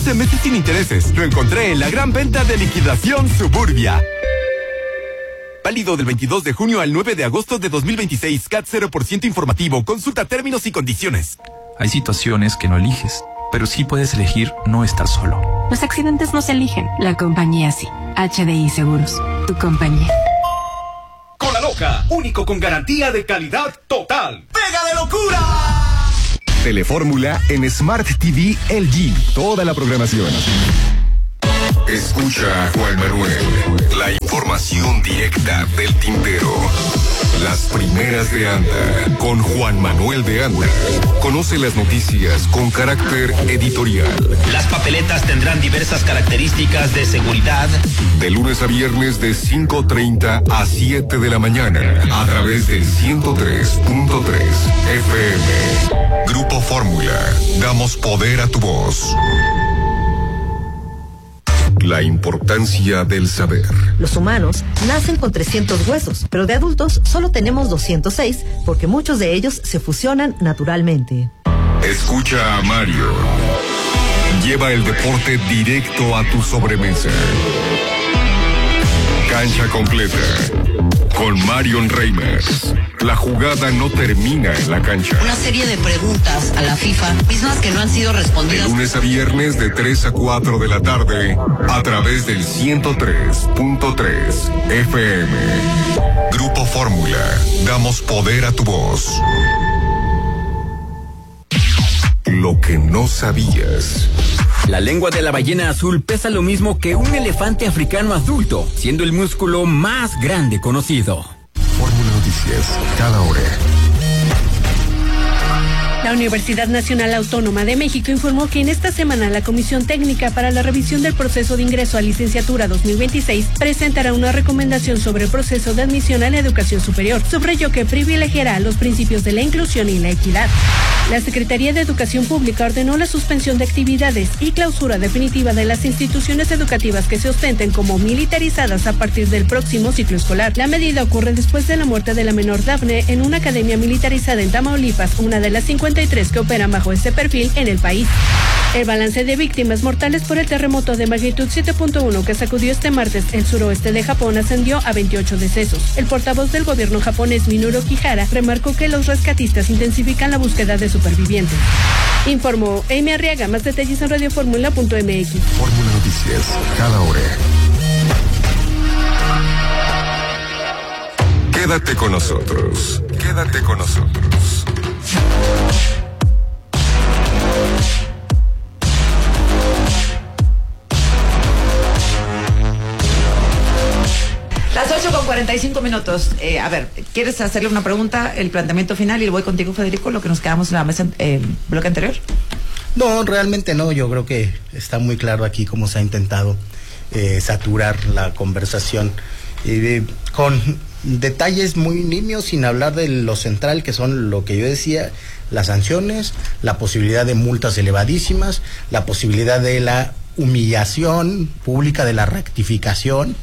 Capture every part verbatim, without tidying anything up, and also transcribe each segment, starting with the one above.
doce meses sin intereses. Lo encontré en la gran venta de liquidación Suburbia. Válido del veintidós de junio al nueve de agosto de dos mil veintiséis. C A T cero por ciento informativo. Consulta términos y condiciones. Hay situaciones que no eliges, pero sí puedes elegir no estar solo. Los accidentes no se eligen, la compañía sí. H D I Seguros, tu compañía. Con la Loca, único con garantía de calidad total. ¡Pega de locura! Telefórmula en Smart T V L G. Toda la programación. Escucha a Juan Manuel. La información directa del tintero. Las primeras de Anda. Con Juan Manuel de Anda. Conoce las noticias con carácter editorial. Las papeletas tendrán diversas características de seguridad. De lunes a viernes de cinco treinta a siete de la mañana. A través del ciento tres punto tres F M. Grupo Fórmula. Damos poder a tu voz. La importancia del saber. Los humanos nacen con trescientos huesos, pero de adultos solo tenemos doscientos seis porque muchos de ellos se fusionan naturalmente. Escucha a Mario. Lleva el deporte directo a tu sobremesa. Cancha completa. Con Marion Reimers. La jugada no termina en la cancha. Una serie de preguntas a la FIFA, mismas que no han sido respondidas. De lunes a viernes de tres a cuatro de la tarde, a través del ciento tres punto tres F M. Grupo Fórmula. Damos poder a tu voz. Lo que no sabías. La lengua de la ballena azul pesa lo mismo que un elefante africano adulto, siendo el músculo más grande conocido. Fórmula Noticias, cada hora. La Universidad Nacional Autónoma de México informó que en esta semana la Comisión Técnica para la Revisión del Proceso de Ingreso a Licenciatura dos mil veintiséis presentará una recomendación sobre el proceso de admisión a la educación superior. Subrayó que privilegiará los principios de la inclusión y la equidad. La Secretaría de Educación Pública ordenó la suspensión de actividades y clausura definitiva de las instituciones educativas que se ostenten como militarizadas a partir del próximo ciclo escolar. La medida ocurre después de la muerte de la menor Dafne en una academia militarizada en Tamaulipas, una de las cincuenta y tres que operan bajo este perfil en el país. El balance de víctimas mortales por el terremoto de magnitud siete punto uno que sacudió este martes el suroeste de Japón ascendió a veintiocho decesos. El portavoz del gobierno japonés, Minoru Kihara, remarcó que los rescatistas intensifican la búsqueda de supervivientes. Informó Amy Arriaga. Más detalles en radioformula punto m x. Fórmula Noticias, cada hora. Quédate con nosotros. Quédate con nosotros. Las ocho con cuarenta y cinco minutos. Eh, a ver, ¿quieres hacerle una pregunta, el planteamiento final? Y voy contigo, Federico, lo que nos quedamos en la mesa en eh, bloque anterior. No, realmente no. Yo creo que está muy claro aquí cómo se ha intentado eh, saturar la conversación eh, con detalles muy nimios, sin hablar de lo central, que son lo que yo decía, las sanciones, la posibilidad de multas elevadísimas, la posibilidad de la humillación pública, de la rectificación.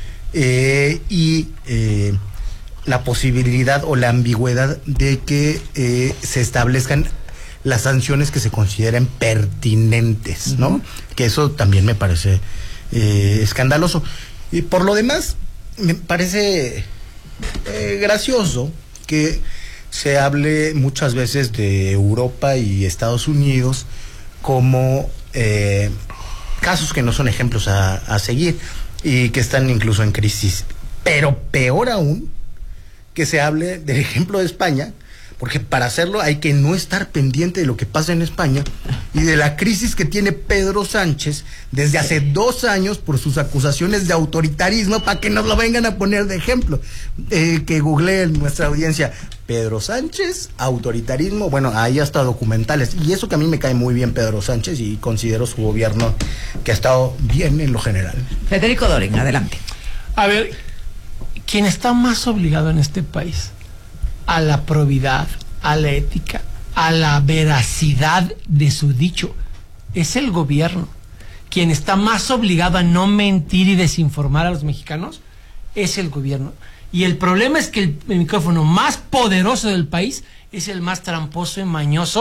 Eh, y eh, la posibilidad o la ambigüedad de que eh, se establezcan las sanciones que se consideren pertinentes, ¿no? Uh-huh. Que eso también me parece eh, escandaloso. Y por lo demás, me parece eh, gracioso que se hable muchas veces de Europa y Estados Unidos como eh, casos que no son ejemplos a, a seguir y que están incluso en crisis. Pero peor aún, que se hable del ejemplo de España, porque para hacerlo hay que no estar pendiente de lo que pasa en España y de la crisis que tiene Pedro Sánchez desde hace dos años por sus acusaciones de autoritarismo, para que nos lo vengan a poner de ejemplo. Eh, que googleen nuestra audiencia, Pedro Sánchez, autoritarismo, bueno, hay hasta documentales, y eso que a mí me cae muy bien Pedro Sánchez y considero su gobierno que ha estado bien en lo general. Federico Doren, adelante. A ver, quien está más obligado en este país a la probidad, a la ética, a la veracidad de su dicho, es el gobierno. Quien está más obligado a no mentir y desinformar a los mexicanos es el gobierno. Y el problema es que el, el micrófono más poderoso del país es el más tramposo y mañoso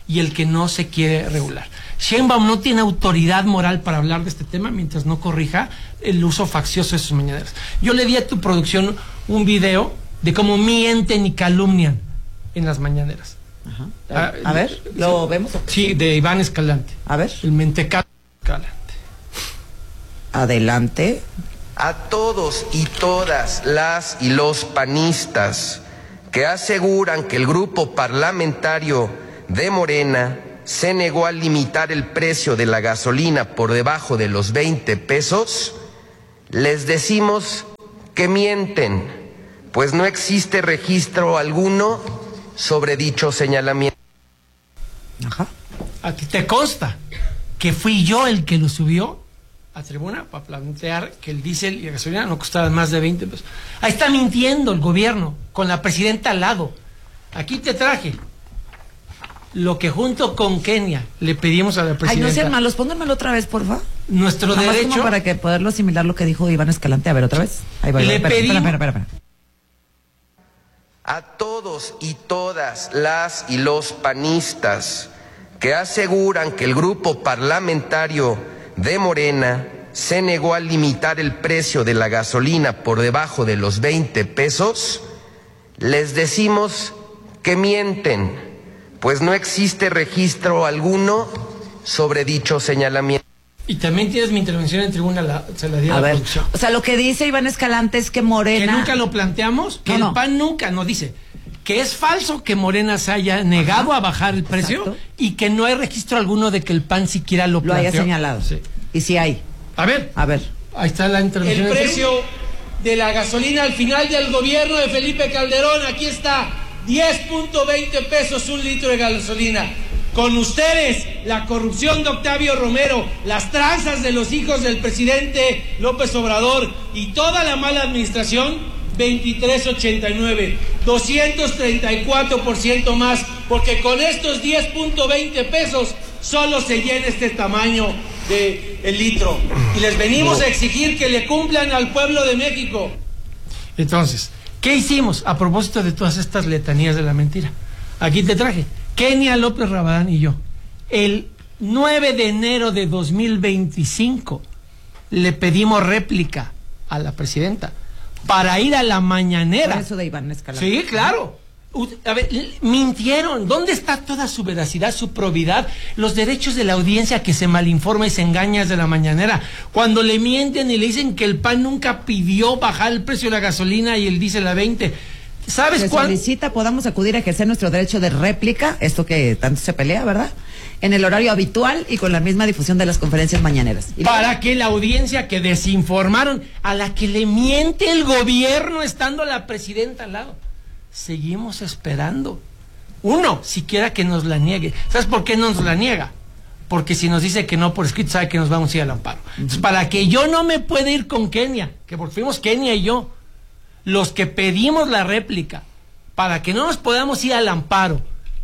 y el que no se quiere regular. Sheinbaum no tiene autoridad moral para hablar de este tema mientras no corrija el uso faccioso de sus mañaneras. Yo le di a tu producción un video de cómo mienten y calumnian en las mañaneras. Ajá. A, a ver, ¿lo sí, vemos? Sí, de Iván Escalante. A ver. El mentecado Escalante. Adelante. A todos y todas las y los panistas que aseguran que el grupo parlamentario de Morena se negó a limitar el precio de la gasolina por debajo de los veinte pesos, les decimos que mienten, pues no existe registro alguno sobre dicho señalamiento. Ajá. ¿A ti te consta que fui yo el que lo subió a tribuna para plantear que el diésel y la gasolina no costaban más de veinte pesos? Ahí está mintiendo el gobierno con la presidenta al lado. Aquí te traje lo que junto con Kenia le pedimos a la presidenta. Ay, no sean malos, pónganmelo otra vez, porfa. Nuestro Nada más derecho como para que poderlo asimilar lo que dijo Iván Escalante. A ver, otra vez. Ahí va. Le espera, pedimos... espera, espera, espera, espera. A todos y todas las y los panistas que aseguran que el grupo parlamentario de Morena se negó a limitar el precio de la gasolina por debajo de los veinte pesos, les decimos que mienten, pues no existe registro alguno sobre dicho señalamiento. Y también tienes mi intervención en tribuna, la, se la di a, a la ver, producción. O sea, lo que dice Iván Escalante es que Morena... Que nunca lo planteamos, que no, el no. P A N nunca nos dice que es falso que Morena se haya negado Ajá. a bajar el precio. Exacto. Y que no hay registro alguno de que el P A N siquiera lo planteó. Lo haya señalado. Sí. Y si hay. A ver. A ver. Ahí está la intervención. El precio de la gasolina al final del gobierno de Felipe Calderón, aquí está, diez punto veinte pesos un litro de gasolina. Con ustedes, la corrupción de Octavio Romero, las tranzas de los hijos del presidente López Obrador y toda la mala administración, veintitrés ochenta y nueve, doscientos treinta y cuatro por ciento más, porque con estos diez punto veinte pesos solo se llena este tamaño de el litro. Y les venimos a exigir que le cumplan al pueblo de México. Entonces, ¿qué hicimos a propósito de todas estas letanías de la mentira? Aquí te traje. Kenia López Rabadán y yo, el nueve de enero de dos mil veinticinco, le pedimos réplica a la presidenta para ir a la mañanera. Por eso de Iván Escalante. Sí, claro. A ver, mintieron. ¿Dónde está toda su veracidad, su probidad, los derechos de la audiencia que se malinforma y se engaña desde la mañanera? Cuando le mienten y le dicen que el P A N nunca pidió bajar el precio de la gasolina y el diésel a veinte. ¿Sabes cuándo? Solicita podamos acudir a ejercer nuestro derecho de réplica, esto que tanto se pelea, ¿verdad? En el horario habitual y con la misma difusión de las conferencias mañaneras. Para que la audiencia que desinformaron, a la que le miente el gobierno estando la presidenta al lado, seguimos esperando. Uno, siquiera que nos la niegue. ¿Sabes por qué no nos la niega? Porque si nos dice que no por escrito, sabe que nos vamos a ir al amparo. Uh-huh. Entonces, para que yo no me pueda ir con Kenia, que porque fuimos Kenia y yo, los que pedimos la réplica, para que no nos podamos ir al amparo.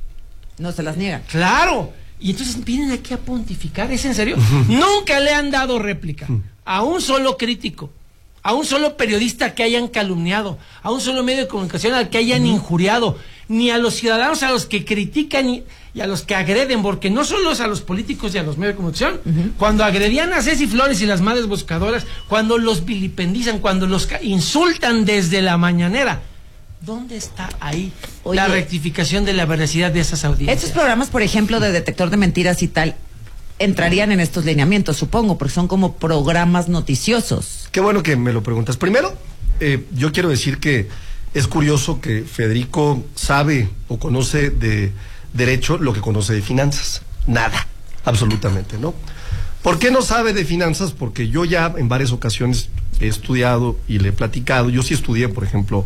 No se las niega. Claro. Y entonces vienen aquí a pontificar. ¿Es en serio? Uh-huh. Nunca le han dado réplica uh-huh. a un solo crítico, a un solo periodista que hayan calumniado, a un solo medio de comunicación al que hayan uh-huh. injuriado, ni a los ciudadanos a los que critican y, y a los que agreden, porque no solo es a los políticos y a los medios de comunicación. Uh-huh. Cuando agredían a Ceci Flores y las madres buscadoras, cuando los vilipendizan, cuando los insultan desde la mañanera, ¿dónde está ahí Oye, la rectificación de la veracidad de esas audiencias? Estos programas, por ejemplo, de detector de mentiras y tal, entrarían en estos lineamientos, supongo, porque son como programas noticiosos. Qué bueno que me lo preguntas. Primero, eh, yo quiero decir que es curioso que Federico sabe o conoce de derecho lo que conoce de finanzas. Nada, absolutamente, ¿no? ¿Por qué no sabe de finanzas? Porque yo ya en varias ocasiones he estudiado y le he platicado. Yo sí estudié, por ejemplo,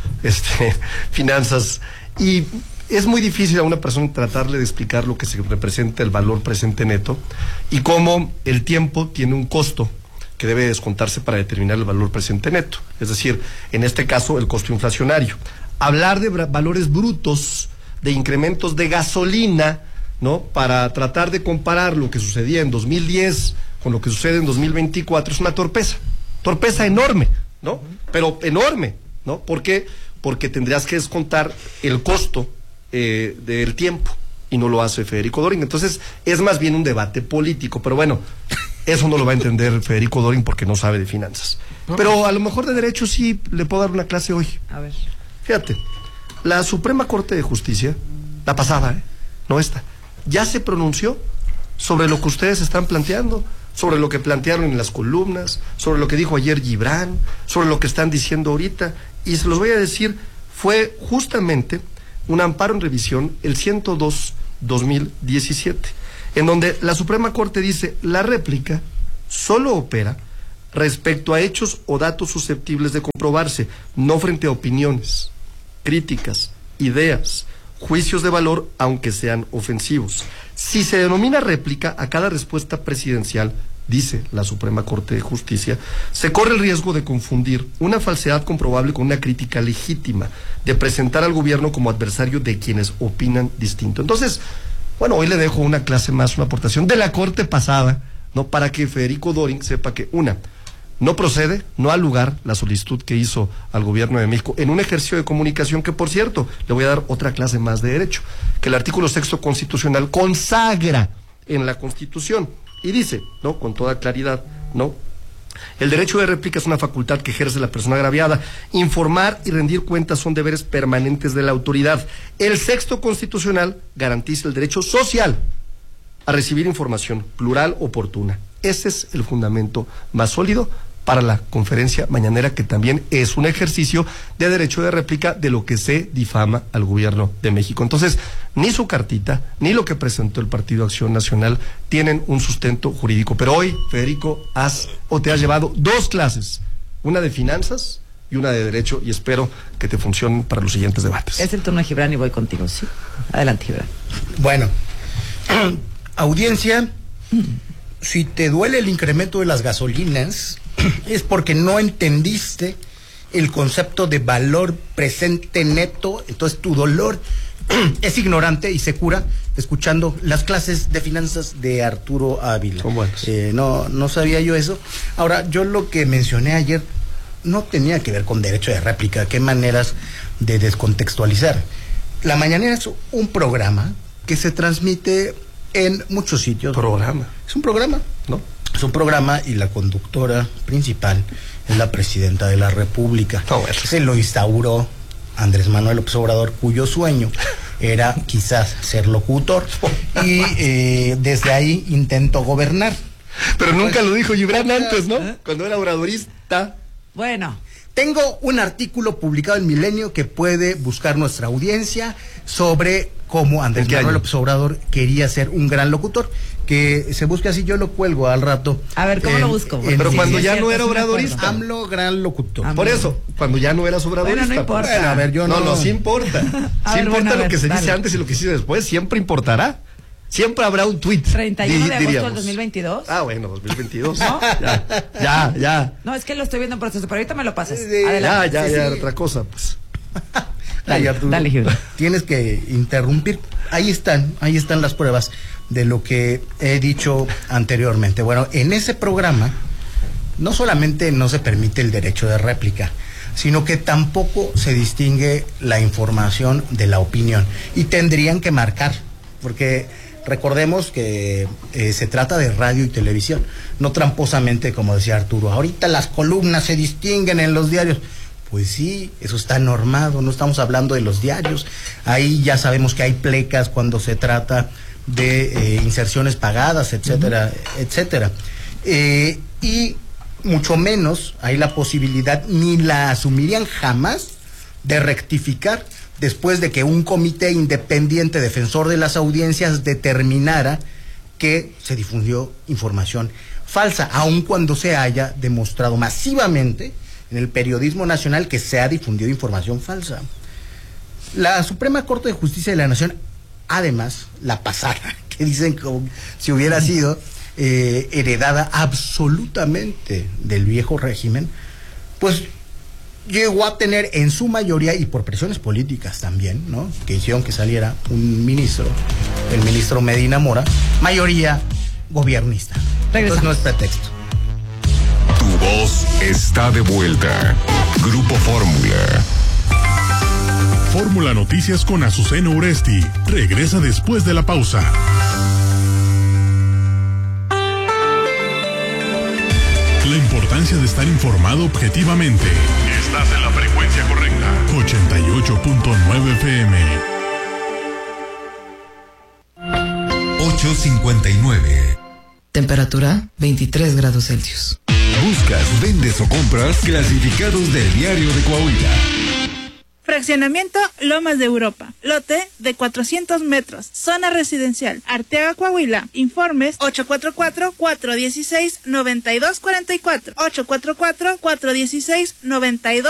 este, finanzas, y es muy difícil a una persona tratarle de explicar lo que se representa el valor presente neto y cómo el tiempo tiene un costo que debe descontarse para determinar el valor presente neto. Es decir, en este caso, el costo inflacionario. Hablar de valores brutos, de incrementos de gasolina, ¿no? Para tratar de comparar lo que sucedía en dos mil diez con lo que sucede en dos mil veinticuatro es una torpeza. Torpeza enorme, ¿no? Pero enorme, ¿no? ¿Por qué? Porque tendrías que descontar el costo eh, del tiempo, y no lo hace Federico Dorin. Entonces, es más bien un debate político, pero bueno, eso no lo va a entender Federico Dorin porque no sabe de finanzas. Pero a lo mejor de derecho sí le puedo dar una clase hoy. A ver. Fíjate, la Suprema Corte de Justicia, la pasada, ¿eh? no esta, ya se pronunció sobre lo que ustedes están planteando, sobre lo que plantearon en las columnas, sobre lo que dijo ayer Gibran, sobre lo que están diciendo ahorita, y se los voy a decir, fue justamente un amparo en revisión, el ciento dos guión dos mil diecisiete, en donde la Suprema Corte dice, la réplica solo opera respecto a hechos o datos susceptibles de comprobarse, no frente a opiniones, críticas, ideas, juicios de valor, aunque sean ofensivos. Si se denomina réplica a cada respuesta presidencial, dice la Suprema Corte de Justicia, se corre el riesgo de confundir una falsedad comprobable con una crítica legítima, de presentar al gobierno como adversario de quienes opinan distinto. Entonces, bueno, hoy le dejo una clase más, una aportación de la Corte pasada, ¿no? Para que Federico Dorin sepa que, una, no procede, no ha lugar la solicitud que hizo al gobierno de México en un ejercicio de comunicación que, por cierto, le voy a dar otra clase más de derecho, que el artículo sexto constitucional consagra en la Constitución y dice, ¿no? Con toda claridad, ¿no? El derecho de réplica es una facultad que ejerce la persona agraviada. Informar y rendir cuentas son deberes permanentes de la autoridad. El sexto constitucional garantiza el derecho social a recibir información plural, oportuna. Ese es el fundamento más sólido para la conferencia mañanera, que también es un ejercicio de derecho de réplica de lo que se difama al gobierno de México. Entonces, ni su cartita, ni lo que presentó el Partido Acción Nacional tienen un sustento jurídico. Pero hoy, Federico, has o te has llevado dos clases, una de finanzas y una de derecho, y espero que te funcionen para los siguientes debates. Es el turno de Gibran y voy contigo, ¿sí? Adelante, Gibran. Bueno, audiencia, si te duele el incremento de las gasolinas, es porque no entendiste el concepto de valor presente neto. Entonces tu dolor es ignorante y se cura escuchando las clases de finanzas de Arturo Ávila. Son buenos. Eh, no, no sabía yo eso. Ahora, yo lo que mencioné ayer no tenía que ver con derecho de réplica. Qué maneras de descontextualizar. La Mañanera es un programa que se transmite en muchos sitios. Programa. Es un programa, ¿no? Es un programa y la conductora principal es la presidenta de la República. Oh, bueno. Se lo instauró Andrés Manuel López Obrador, cuyo sueño era quizás ser locutor, y eh, desde ahí intentó gobernar. Pero pues, nunca lo dijo Gibran antes, ¿no? ¿Eh? Cuando era obradorista. Bueno. Tengo un artículo publicado en Milenio que puede buscar nuestra audiencia sobre cómo Andrés Manuel López Obrador quería ser un gran locutor. Que se busque así, yo lo cuelgo al rato. A ver, ¿cómo en, lo busco? En, Pero sí, cuando sí, ya cierto, no era obradorista. AMLO, gran locutor. AMLO. Por eso, cuando ya no eras obradorista. Bueno, no importa. Bueno, a ver, yo no. No, no, sí importa. Sí ver, importa bueno, lo ver, que se dale. dice antes y lo que se dice después, siempre importará. Siempre habrá un tuit. treinta y uno de agosto del dos mil veintidós. Ah, bueno, dos mil veintidós. ¿No? Ya, ya, ya. No, es que lo estoy viendo en proceso, pero ahorita me lo pases. Sí, Adelante. Ya, ya, sí, ya, sí. otra cosa, pues. Dale, Arturo, dale, Gibran. Tienes que interrumpir. Ahí están, ahí están las pruebas de lo que he dicho anteriormente. Bueno, en ese programa no solamente no se permite el derecho de réplica, sino que tampoco se distingue la información de la opinión. Y tendrían que marcar, porque recordemos que eh, se trata de radio y televisión, no tramposamente, como decía Arturo, ahorita las columnas se distinguen en los diarios. Pues sí, eso está normado, no estamos hablando de los diarios. Ahí ya sabemos que hay plecas cuando se trata de eh, inserciones pagadas, etcétera, uh-huh. etcétera. Eh, y mucho menos hay la posibilidad, ni la asumirían jamás, de rectificar después de que un comité independiente defensor de las audiencias determinara que se difundió información falsa, aun cuando se haya demostrado masivamente en el periodismo nacional que se ha difundido información falsa. La Suprema Corte de Justicia de la Nación, además, la pasada, que dicen como si hubiera sido eh, heredada absolutamente del viejo régimen, pues llegó a tener en su mayoría, y por presiones políticas también, ¿no?, que hicieron que saliera un ministro, el ministro Medina Mora, mayoría gobernista. Entonces no es pretexto. Tu voz está de vuelta. Grupo Fórmula. Fórmula Noticias con Azucena Uresti regresa después de la pausa. La importancia de estar informado objetivamente. Estás en la frecuencia correcta. ochenta y ocho punto nueve F M. ocho cincuenta y nueve. Temperatura veintitrés grados Celsius. Buscas, vendes o compras clasificados del Diario de Coahuila. Fraccionamiento Lomas de Europa. Lote de cuatrocientos metros. Zona residencial. Arteaga, Coahuila. Informes ocho cuatro cuatro, cuatro uno seis, nueve dos cuatro cuatro. ocho cuatro cuatro, cuatro uno seis, nueve dos